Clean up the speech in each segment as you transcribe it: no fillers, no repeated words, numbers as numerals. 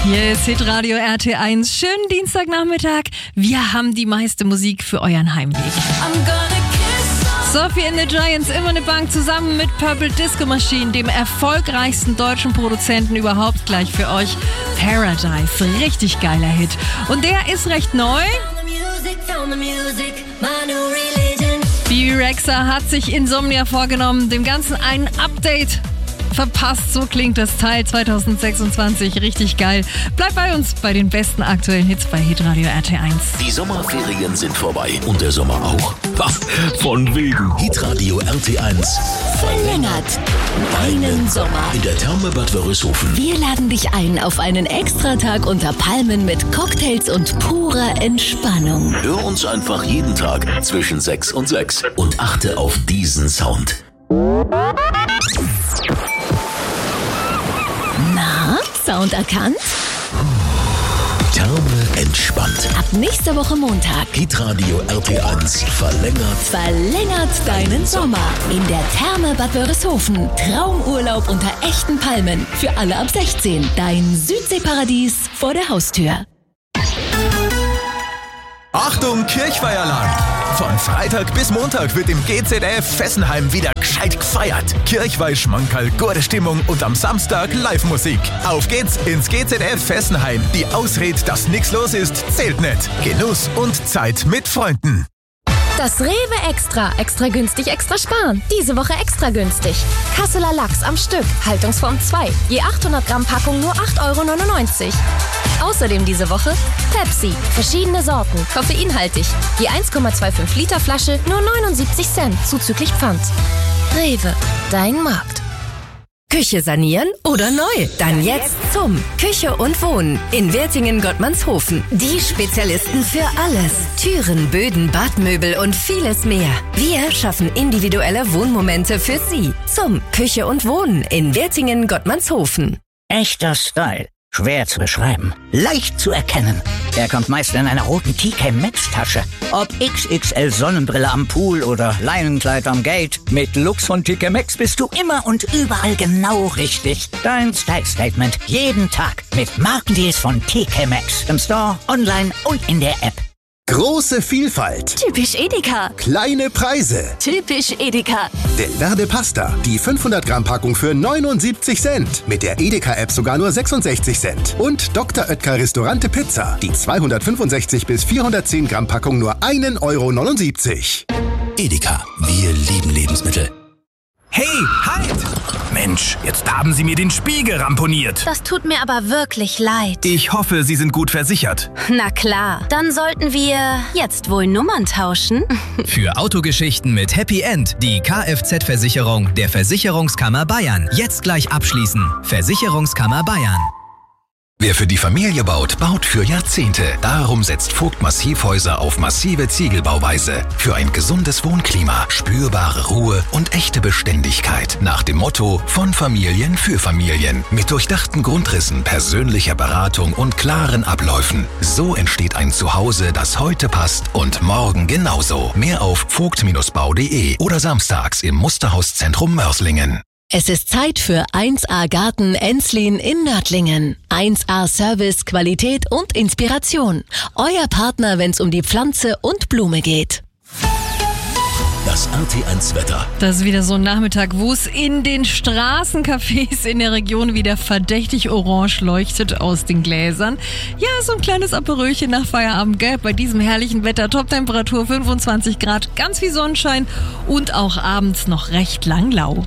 Hier ist Hitradio RT1. Schönen Dienstagnachmittag. Wir haben die meiste Musik für euren Heimweg. Sophie and the Giants, immer eine Bank, zusammen mit Purple Disco Machine, dem erfolgreichsten deutschen Produzenten überhaupt, gleich für euch. Paradise, richtig geiler Hit. Und der ist recht neu. Bebe Rexha hat sich Insomnia vorgenommen, dem Ganzen ein Update verpasst. So klingt das Teil 2026. Richtig geil. Bleibt bei uns bei den besten aktuellen Hits bei Hitradio RT1. Die Sommerferien sind vorbei und der Sommer auch. Von wegen. Hitradio RT1 verlängert deinen Sommer in der Therme Bad Wörishofen. Wir laden dich ein auf einen Extratag unter Palmen mit Cocktails und purer Entspannung. Hör uns einfach jeden Tag zwischen 6 und 6 und achte auf diesen Sound. Na, Sound erkannt? Therme entspannt. Ab nächster Woche Montag. Hitradio RT1 verlängert deinen Sommer in der Therme Bad Wörishofen. Traumurlaub unter echten Palmen. Für alle ab 16. Dein Südseeparadies vor der Haustür. Achtung, Kirchweiheralarm! Von Freitag bis Montag wird im GZF Fessenheim wieder gescheit gefeiert. Kirchweih-Schmankerl, gute Stimmung und am Samstag Live-Musik. Auf geht's ins GZF Fessenheim. Die Ausrede, dass nichts los ist, zählt nicht. Genuss und Zeit mit Freunden. Das Rewe Extra. Extra günstig, extra sparen. Diese Woche extra günstig. Kasseler Lachs am Stück. Haltungsform 2. Je 800 Gramm Packung nur 8,99 €. Außerdem diese Woche Pepsi. Verschiedene Sorten. Koffeinhaltig. Je 1,25 Liter Flasche nur 79 Cent. Zuzüglich Pfand. Rewe. Dein Markt. Küche sanieren oder neu? Dann jetzt zum Küche und Wohnen in Wertingen-Gottmannshofen. Die Spezialisten für alles. Türen, Böden, Badmöbel und vieles mehr. Wir schaffen individuelle Wohnmomente für Sie. Zum Küche und Wohnen in Wertingen-Gottmannshofen. Echter Style. Schwer zu beschreiben. Leicht zu erkennen. Er kommt meist in einer roten TK Maxx Tasche. Ob XXL Sonnenbrille am Pool oder Leinenkleid am Gate. Mit Lux von TK Maxx bist du immer und überall genau richtig. Dein Style Statement jeden Tag mit Markendeals von TK Maxx. Im Store, online und in der App. Große Vielfalt. Typisch Edeka. Kleine Preise. Typisch Edeka. Del Verde Pasta. Die 500 Gramm Packung für 79 Cent. Mit der Edeka-App sogar nur 66 Cent. Und Dr. Oetker Restaurante Pizza. Die 265 bis 410 Gramm Packung nur 1,79 €. Edeka. Wir lieben Lebensmittel. Hey, halt! Mensch, jetzt haben Sie mir den Spiegel ramponiert. Das tut mir aber wirklich leid. Ich hoffe, Sie sind gut versichert. Na klar. Dann sollten wir jetzt wohl Nummern tauschen. Für Autogeschichten mit Happy End die Kfz-Versicherung der Versicherungskammer Bayern. Jetzt gleich abschließen. Versicherungskammer Bayern. Wer für die Familie baut, baut für Jahrzehnte. Darum setzt Vogt Massivhäuser auf massive Ziegelbauweise. Für ein gesundes Wohnklima, spürbare Ruhe und echte Beständigkeit. Nach dem Motto von Familien für Familien. Mit durchdachten Grundrissen, persönlicher Beratung und klaren Abläufen. So entsteht ein Zuhause, das heute passt und morgen genauso. Mehr auf vogt-bau.de oder samstags im Musterhauszentrum Mörslingen. Es ist Zeit für 1A Garten Enslin in Nördlingen. 1A Service, Qualität und Inspiration. Euer Partner, wenn es um die Pflanze und Blume geht. Das RT1 Wetter. Das ist wieder so ein Nachmittag, wo es in den Straßencafés in der Region wieder verdächtig orange leuchtet aus den Gläsern. Ja, so ein kleines Aperölchen nach Feierabend, gell? Bei diesem herrlichen Wetter, Toptemperatur 25 Grad, ganz viel Sonnenschein und auch abends noch recht lang lau.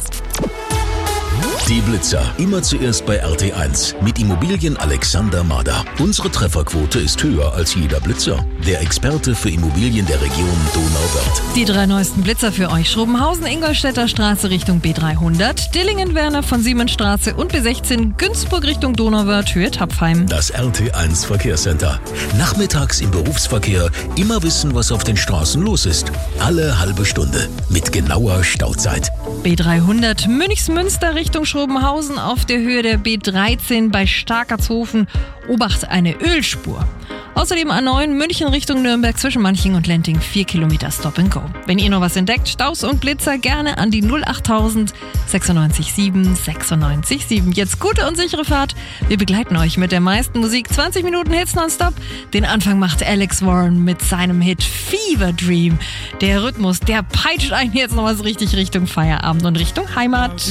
Die Blitzer, immer zuerst bei RT1 mit Immobilien Alexander Mader. Unsere Trefferquote ist höher als jeder Blitzer. Der Experte für Immobilien der Region Donauwörth. Die 3 neuesten Blitzer für euch. Schrobenhausen, Ingolstädter Straße Richtung B300, Dillingen-Werner von Siemensstraße und B16, Günzburg Richtung Donauwörth, Höhe Tapfheim. Das RT1 Verkehrscenter. Nachmittags im Berufsverkehr immer wissen, was auf den Straßen los ist. Alle halbe Stunde mit genauer Stauzeit. B300 Münchsmünster Richtung Schrobenhausen auf der Höhe der B13 bei Starkertshofen. Obacht eine Ölspur. Außerdem A9 München Richtung Nürnberg zwischen Manching und Lenting 4 Kilometer Stop and Go. Wenn ihr noch was entdeckt, Staus und Blitzer gerne an die 08000 96 7 96 7. Jetzt gute und sichere Fahrt. Wir begleiten euch mit der meisten Musik. 20 Minuten Hits nonstop. Den Anfang macht Alex Warren mit seinem Hit Fever Dream. Der Rhythmus, der peitscht einen jetzt noch was richtig Richtung Feierabend und Richtung Heimat.